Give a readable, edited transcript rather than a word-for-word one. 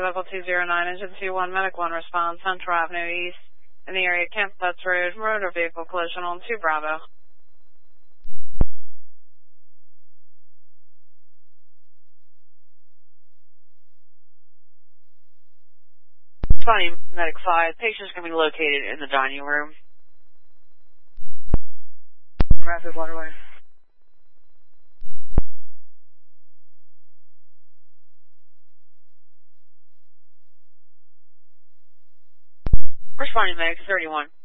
Level 209, Engine 21, Medic 1 response, Hunter Avenue East, in the area Camp Butts Road, motor vehicle collision on 2 Bravo. Funny, Medic 5, patient's going to be located in the dining room. Rapid waterway. Responding Medic 31.